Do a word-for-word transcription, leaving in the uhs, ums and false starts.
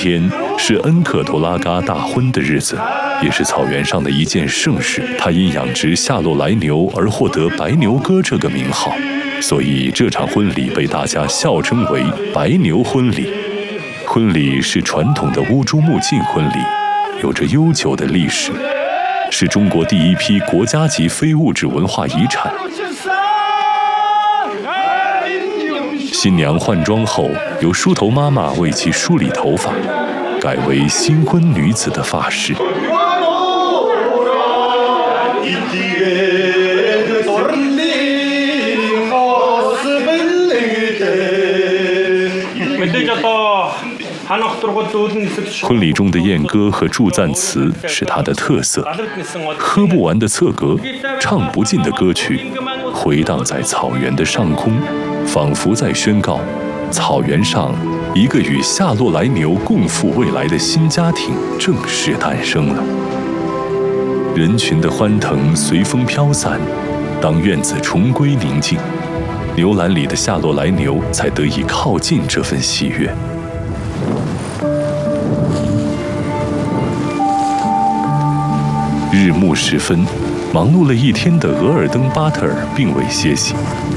天是恩克图拉嘎大婚的日子，也是草原上的一件盛事。他因养殖夏洛来牛而获得白牛哥这个名号，所以这场婚礼被大家笑称为白牛婚礼。婚礼是传统的乌珠穆镜婚礼，有着悠久的历史，是中国第一批国家级非物质文化遗产。新娘换装后，由梳头妈妈为其梳理头发，改为新婚女子的发饰。婚礼中的宴歌和祝赞词是它的特色，喝不完的侧格，唱不尽的歌曲，回荡在草原的上空，仿佛在宣告，草原上一个与夏洛来牛共赴未来的新家庭正式诞生了。人群的欢腾随风飘散，当院子重归宁静，牛栏里的夏洛来牛才得以靠近这份喜悦。日暮时分，忙碌了一天的额尔登巴特尔并未歇息，